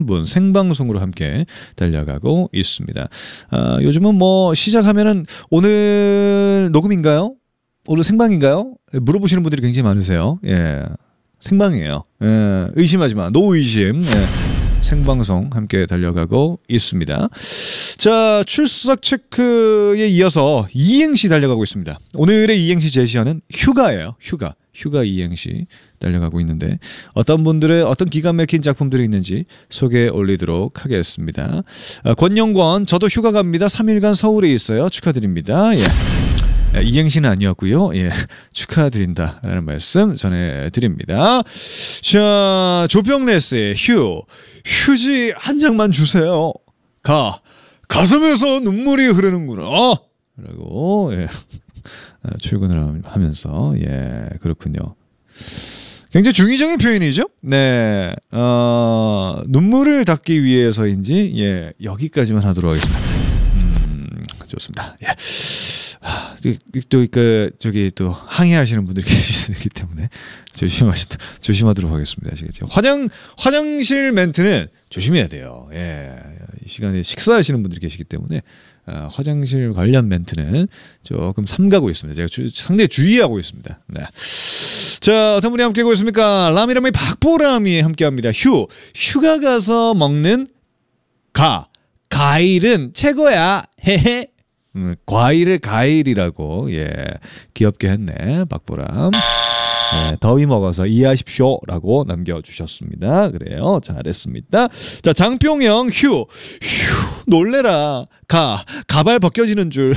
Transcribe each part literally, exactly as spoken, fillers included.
분 생방송으로 함께 달려가고 있습니다. 아, 요즘은 뭐 시작하면은 오늘 녹음인가요? 오늘 생방인가요? 물어보시는 분들이 굉장히 많으세요. 예, 생방이에요. 예, 의심하지 마. 노 의심. 예. 생방송 함께 달려가고 있습니다. 자, 출석 체크에 이어서 이행시 달려가고 있습니다. 오늘의 이행시 제시어는 휴가예요. 휴가. 휴가 이행시 달려가고 있는데 어떤 분들의 어떤 기가 막힌 작품들이 있는지 소개해 올리도록 하겠습니다. 아, 권영권, 저도 휴가 갑니다. 삼 일간 서울에 있어요. 축하드립니다. 예. 이행시는 아니었고요. 예, 축하드린다라는 말씀 전해드립니다. 자, 조병래스의 휴, 휴지 한 장만 주세요. 가, 가슴에서 눈물이 흐르는구나. 라고 예, 출근을 하면서 예, 그렇군요. 굉장히 중의적인 표현이죠. 네, 어, 눈물을 닦기 위해서인지 예, 여기까지만 하도록 하겠습니다. 음, 좋습니다. 예. 또, 그, 저기, 또, 항해하시는 분들이 계시기 때문에 조심하시다, 조심하도록 하겠습니다. 아시겠죠? 화장, 화장실 멘트는 조심해야 돼요. 예. 이 시간에 식사하시는 분들이 계시기 때문에, 아, 화장실 관련 멘트는 조금 삼가고 있습니다. 제가 주, 상당히 주의하고 있습니다. 네. 자, 어떤 분이 함께 하고 있습니까? 라미라미 박보람이 함께 합니다. 휴, 휴가 가서 먹는 가, 과일은 최고야. 헤헤. 음, 과일을 가일이라고 예 귀엽게 했네 박보람. 예, 더위 먹어서 이해하십시오라고 남겨주셨습니다. 그래요, 잘했습니다. 자, 장평영 휴, 휴 놀래라. 가 가발 벗겨지는 줄.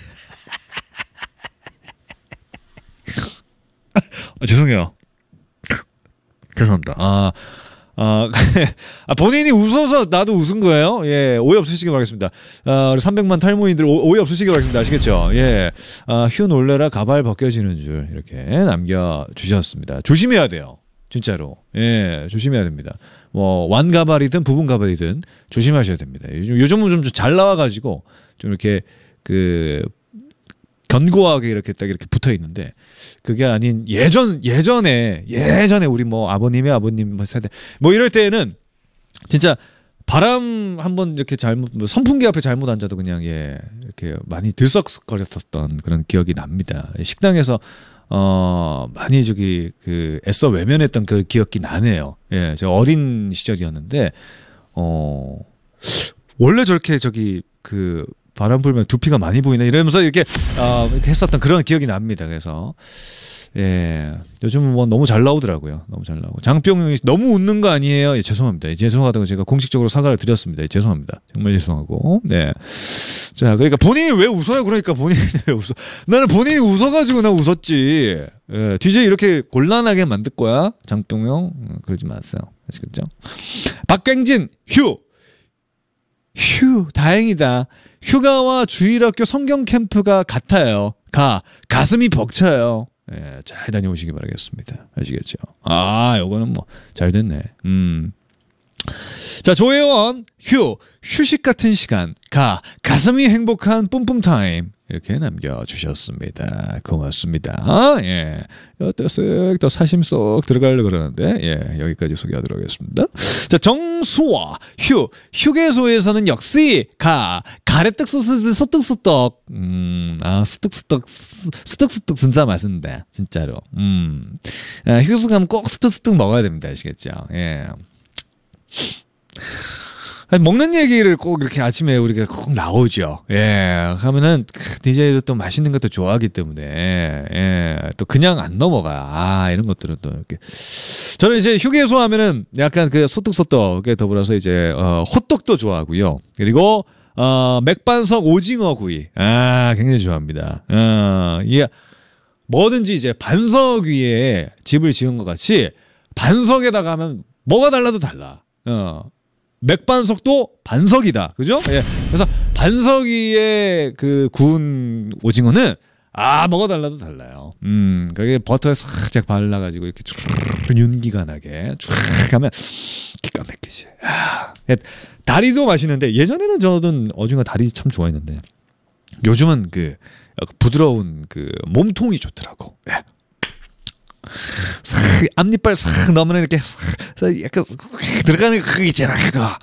아, 죄송해요. 죄송합니다. 아. 아, 아, 본인이 웃어서 나도 웃은 거예요? 예, 오해 없으시기 바라겠습니다. 아, 우리 삼백만 탈모인들 오, 오해 없으시기 바라겠습니다. 아시겠죠? 예, 아, 휴 놀래라 가발 벗겨지는 줄 이렇게 남겨주셨습니다. 조심해야 돼요. 진짜로. 예, 조심해야 됩니다. 뭐, 완가발이든 부분가발이든 조심하셔야 됩니다. 요즘, 요즘은 좀 잘 나와가지고 좀 이렇게 그, 견고하게 이렇게 딱 이렇게 붙어 있는데 그게 아닌 예전 예전에 예전에 우리 뭐 아버님의 아버님 세대 뭐 이럴 때는 진짜 바람 한번 이렇게 잘못 뭐 선풍기 앞에 잘못 앉아도 그냥 예 이렇게 많이 들썩거렸었던 그런 기억이 납니다. 식당에서 어 많이 저기 그 애써 외면했던 그 기억이 나네요. 예, 제가 어린 시절이었는데 어 원래 저렇게 저기 그 바람 불면 두피가 많이 보이네 이러면서 이렇게, 어, 이렇게 했었던 그런 기억이 납니다. 그래서 예, 요즘은 뭐 너무 잘 나오더라고요. 너무 잘 나오고 장병용이 너무 웃는 거 아니에요? 예, 죄송합니다. 예, 죄송하다고 제가 공식적으로 사과를 드렸습니다. 예, 죄송합니다. 정말 죄송하고 네. 자, 그러니까 본인이 왜 웃어요? 그러니까 본인이 왜 웃어? 나는 본인이 웃어가지고 나 웃었지. 예, 디제이 이렇게 곤란하게 만들 거야, 장병용? 음, 그러지 마세요. 아시겠죠? 박광진 휴, 휴, 다행이다. 휴가와 주일학교 성경 캠프가 같아요. 가, 가슴이 벅차요. 예, 잘 다녀오시기 바라겠습니다. 아시겠죠? 아, 요거는 뭐 잘 됐네. 음. 자, 조혜원 휴, 휴식 같은 시간. 가, 가슴이 행복한 뿜뿜 타임. 이렇게 남겨주셨습니다. 고맙습니다. 예. 또 쓱, 또 사심 쏙 들어가려고 그러는데, 예, 여기까지 소개하도록 하겠습니다. 자, 정수와 휴, 휴게소에서는 역시 가, 가래떡 소스지 소떡소떡. 음, 아, 소떡소떡, 소떡소떡 진짜 맛있는데, 진짜로. 음, 아, 휴게소 가면 꼭 소떡소떡 먹어야 됩니다. 아시겠죠? 예. 먹는 얘기를 꼭 이렇게 아침에 우리가 꼭 나오죠. 예. 하면은 디제이도 또 맛있는 것도 좋아하기 때문에 예. 또 그냥 안 넘어가. 아, 이런 것들은 또 이렇게. 저는 이제 휴게소 하면은 약간 그 소떡소떡에 더불어서 이제 어, 호떡도 좋아하고요. 그리고 어, 맥반석 오징어 구이. 아, 굉장히 좋아합니다. 어, 이게 뭐든지 이제 반석 위에 집을 지은 것 같이 반석에다가 하면 뭐가 달라도 달라. 어. 맥반석도 반석이다. 그죠? 예. 그래서 반석 위에 그 구운 오징어는 아, 먹어달라도 달라요. 음, 그게 버터에 살짝 발라가지고 이렇게 쭉 윤기가 나게 쭉 하면 기가 막히지. 아, 다리도 맛있는데 예전에는 저는 오징어 다리 참 좋아했는데 요즘은 그 부드러운 그 몸통이 좋더라고. 예. 싹 앞니빨 싹 넣으면 이렇게 싹 약간 싹 들어가는 그거 있잖아 그거